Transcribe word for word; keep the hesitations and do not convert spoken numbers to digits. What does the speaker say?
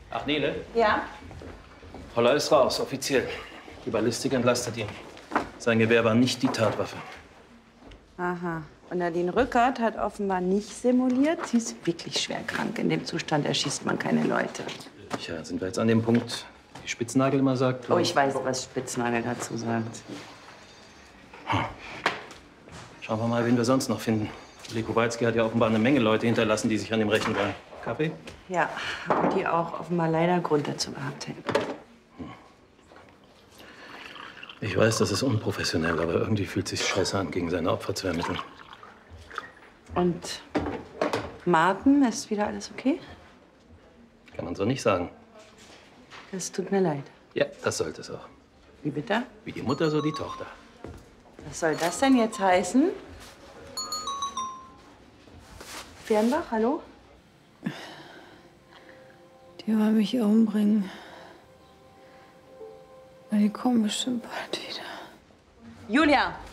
Ach, Nele? Ja? Holler ist raus, offiziell. Die Ballistik entlastet ihn. Sein Gewehr war nicht die Tatwaffe. Aha. Und Nadine Rückert hat offenbar nicht simuliert. Sie ist wirklich schwer krank. In dem Zustand erschießt man keine Leute. Tja, sind wir jetzt an dem Punkt, wie Spitznagel immer sagt? Oh, ich weiß, was Spitznagel dazu sagt. Hm. Schauen wir mal, wen wir sonst noch finden. Lee Kowalski hat ja offenbar eine Menge Leute hinterlassen, die sich an ihm rächen wollen. Kaffee? Ja, und die auch offenbar leider Grund dazu gehabt hätten. Ich weiß, das ist unprofessionell, aber irgendwie fühlt es sich scheiße an, gegen seine Opfer zu ermitteln. Und Martin, ist wieder alles okay? Kann man so nicht sagen. Das tut mir leid. Ja, das sollte es auch. Wie bitte? Wie die Mutter, so die Tochter. Was soll das denn jetzt heißen? Fernbach, hallo? Die wollen mich umbringen. Die kommen bestimmt bald wieder. Julia!